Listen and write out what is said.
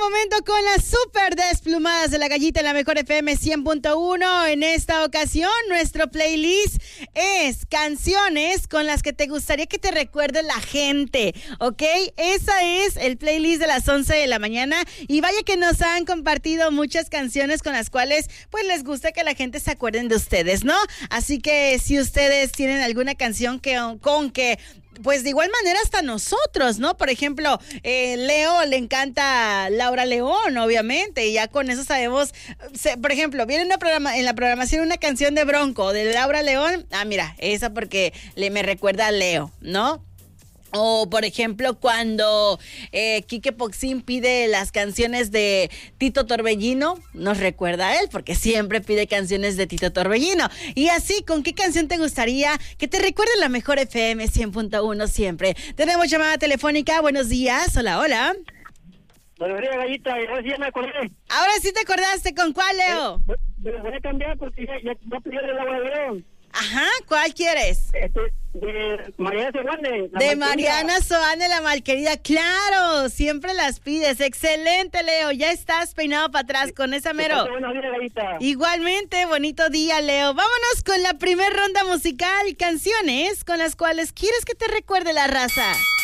momento con las super desplumadas de la gallita en la mejor FM 100.1. En esta ocasión, nuestro playlist es canciones con las que te gustaría que te recuerde la gente, ¿ok? Esa es el playlist de las 11 de la mañana. Y vaya que nos han compartido muchas canciones con las cuales pues les gusta que la gente se acuerden de ustedes, ¿no? Así que si ustedes tienen alguna canción con que pues de igual manera hasta nosotros, ¿no? Por ejemplo, Leo le encanta Laura León, obviamente, y ya con eso sabemos, por ejemplo, viene en la programación una canción de Bronco, de Laura León, mira, esa porque me recuerda a Leo, ¿no? O, por ejemplo, cuando Quique Poxín pide las canciones de Tito Torbellino, nos recuerda a él, porque siempre pide canciones de Tito Torbellino. Y así, ¿con qué canción te gustaría que te recuerde la mejor FM 100.1 siempre? Tenemos llamada telefónica. Buenos días. Hola, hola. Buenos días, gallita. Ahora sí ya me acordé. Ahora sí te acordaste. ¿Con cuál, Leo? Me lo voy a cambiar porque ya pedí el agua de León. Ajá, ¿cuál quieres? De Mariana Soane. De Mariana Soane, la malquerida. Claro, siempre las pides. Excelente, Leo. Ya estás peinado para atrás con esa mero. Buenos días, gallita. Igualmente, bonito día, Leo. Vámonos con la primer ronda musical. Canciones con las cuales quieres que te recuerde la raza.